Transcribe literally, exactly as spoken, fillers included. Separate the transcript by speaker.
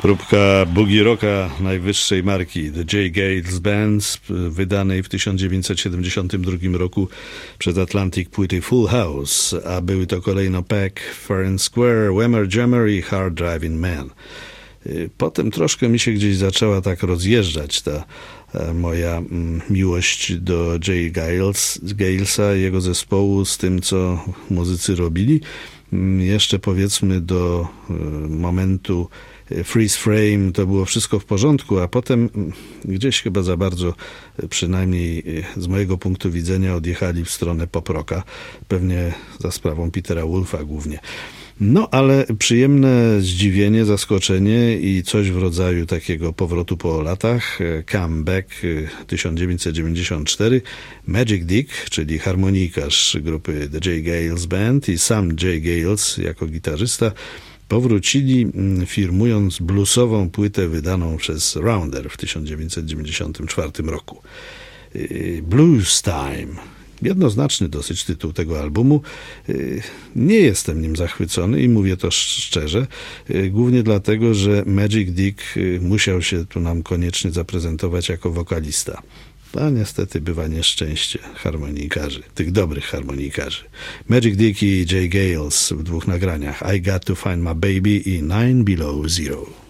Speaker 1: Próbka boogie rocka najwyższej marki The J. Gales Band, wydanej w tysiąc dziewięćset siedemdziesiątym drugim roku przez Atlantic płyty Full House, a były to kolejno Peck, Fair and Square, Whammer Jammer i Hard Driving Man. Potem troszkę mi się gdzieś zaczęła tak rozjeżdżać ta moja miłość do J. Gales, Galesa i jego zespołu z tym, co muzycy robili. Jeszcze powiedzmy do momentu Freeze Frame to było wszystko w porządku, a potem gdzieś chyba za bardzo, przynajmniej z mojego punktu widzenia, odjechali w stronę pop-rocka, pewnie za sprawą Petera Wolfa głównie. No, ale przyjemne zdziwienie, zaskoczenie i coś w rodzaju takiego powrotu po latach. Comeback tysiąc dziewięćset dziewięćdziesiąty czwarty. Magic Dick, czyli harmonikarz grupy The J. Gales Band i sam J. Gales jako gitarzysta powrócili, firmując bluesową płytę wydaną przez Rounder w tysiąc dziewięćset dziewięćdziesiątym czwartym roku. Blues Time. Jednoznaczny dosyć tytuł tego albumu. Nie jestem nim zachwycony i mówię to szczerze, głównie dlatego, że Magic Dick musiał się tu nam koniecznie zaprezentować jako wokalista. A niestety bywa nieszczęście harmonikarzy, tych dobrych harmonikarzy. Magic Dick i J. Gales w dwóch nagraniach: I Got to Find My Baby i Nine Below Zero.